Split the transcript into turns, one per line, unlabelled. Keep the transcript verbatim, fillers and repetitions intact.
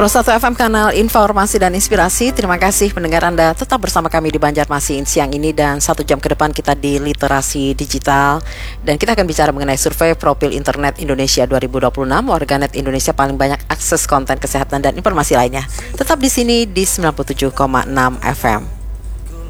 satu F M kanal Informasi dan Inspirasi. Terima kasih pendengar Anda tetap bersama kami di Banjarmasin siang ini, dan satu jam ke depan kita di Literasi Digital. Dan kita akan bicara mengenai survei Profil Internet Indonesia dua ribu dua puluh enam, warganet Indonesia paling banyak akses konten kesehatan dan informasi lainnya. Tetap di sini di sembilan puluh tujuh koma enam F M.